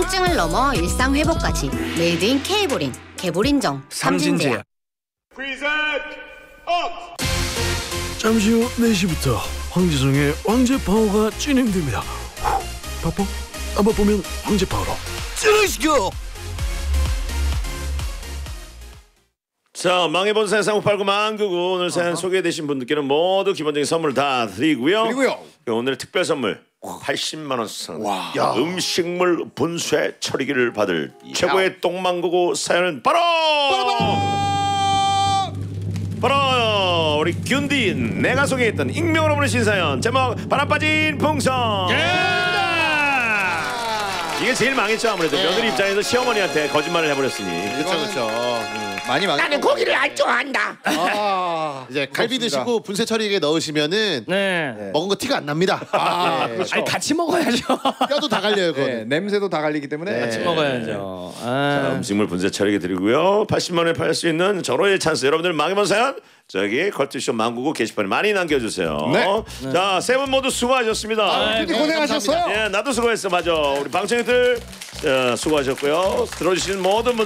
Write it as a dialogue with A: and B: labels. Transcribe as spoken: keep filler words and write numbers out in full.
A: 우울증을 넘어 일상 회복까지 메이드 인 K보린, 개보린정, 삼진제약.
B: 잠시 후 네 시부터 황지성의 황제파워가 진행됩니다. 바빠? 안 바쁘면 황제파워로 찌르시고.
C: 자, 망해본 세상 팔구 만구구 오늘 사연 소개되신 분들께는 모두 기본적인 선물 다 드리고요.
D: 그리고요.
C: 오늘 특별 선물 팔십만 원 상 음식물 분쇄 처리기를 받을 야. 최고의 똥망구구 사연은 바로 바로 우리 균딘 내가 소개했던 익명으로 보내신 사연 제목 바람 빠진 풍선. 예! 이게 제일 망했죠. 아무래도 네. 며느리 입장에서 시어머니한테 거짓말을 해버렸으니.
D: 그렇죠, 그렇죠. 음. 많이 망.
E: 나는 고기를 안 좋아한다.
D: 아, 이제 갈비 드시고 분쇄 처리기에 넣으시면은 네. 먹은 거 티가 안 납니다.
F: 아, 네. 그렇죠. 아니 같이 먹어야죠.
D: 뼈도 다 갈려요, 그거. 네,
F: 냄새도 다 갈리기 때문에
D: 네.
F: 같이 먹어야죠. 아.
C: 자, 음식물 분쇄 처리기 드리고요. 팔십만 원에 팔 수 있는 절호의 찬스. 여러분들 망해본 사연 저기 컬투쇼 망구구 게시판에 많이 남겨주세요. 네. 자, 세 분 모두 수고하셨습니다.
D: 아, 네, 고생하셨어요.
C: 예, 나도 수고했어. 맞아. 우리 방청객들 어, 수고하셨고요. 들어주신 모든 분들.